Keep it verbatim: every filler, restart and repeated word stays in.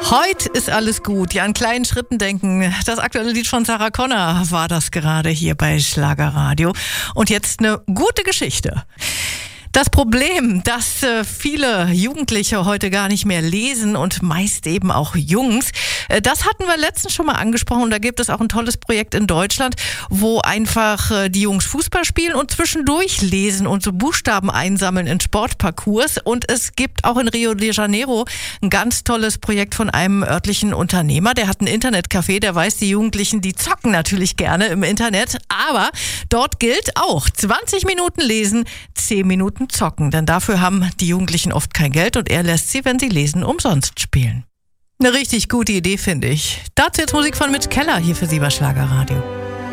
Heute ist alles gut. Ja, an kleinen Schritten denken. Das aktuelle Lied von Sarah Connor war das gerade hier bei Schlagerradio. Und jetzt eine gute Geschichte. Das Problem, dass äh, viele Jugendliche heute gar nicht mehr lesen und meist eben auch Jungs, äh, das hatten wir letztens schon mal angesprochen. Da gibt es auch ein tolles Projekt in Deutschland, wo einfach äh, die Jungs Fußball spielen und zwischendurch lesen und so Buchstaben einsammeln in Sportparcours. Und es gibt auch in Rio de Janeiro ein ganz tolles Projekt von einem örtlichen Unternehmer. Der hat ein Internetcafé, der weiß, die Jugendlichen, die zocken natürlich gerne im Internet. Aber dort gilt auch zwanzig Minuten lesen, zehn Minuten zocken, denn dafür haben die Jugendlichen oft kein Geld und er lässt sie, wenn sie lesen, umsonst spielen. Eine richtig gute Idee, finde ich. Dazu jetzt Musik von Mitch Keller hier für Sie bei Schlagerradio.